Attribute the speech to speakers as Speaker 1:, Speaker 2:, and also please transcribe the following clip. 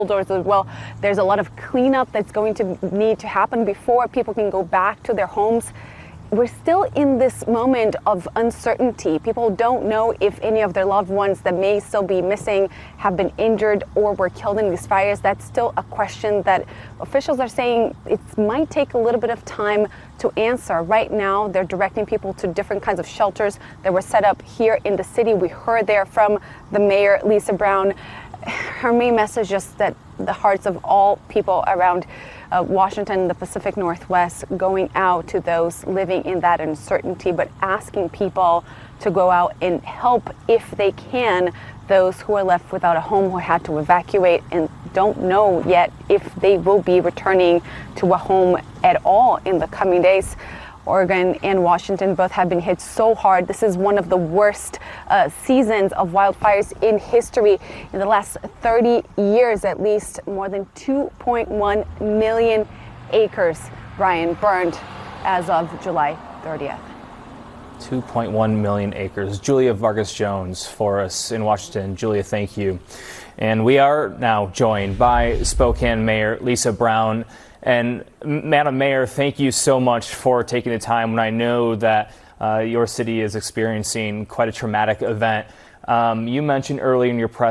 Speaker 1: as well. There's a lot of cleanup that's going to need to happen before people can go back to their homes. We're still in this moment of uncertainty. People don't know if any of their loved ones that may still be missing have been injured or were killed in these fires. That's still a question that officials are saying it might take a little bit of time to answer. Right now, they're directing people to different kinds of shelters that were set up here in the city. We heard there from the mayor, Lisa Brown. Her main message is that the hearts of all people around Washington, the Pacific Northwest, going out to those living in that uncertainty, but asking people to go out and help if they can those who are left without a home, who had to evacuate and don't know yet if they will be returning to a home at all in the coming days. Oregon and Washington both have been hit so hard. This is one of the worst seasons of wildfires in history. In the last 30 years, at least, more than 2.1 million acres, Brian, burned as of July 30th.
Speaker 2: 2.1 million acres. Julia Vargas Jones for us in Washington. Julia, thank you. And we are now joined by Spokane Mayor Lisa Brown. And Madam Mayor, thank you so much for taking the time when I know that your city is experiencing quite a traumatic event. You mentioned earlier in your press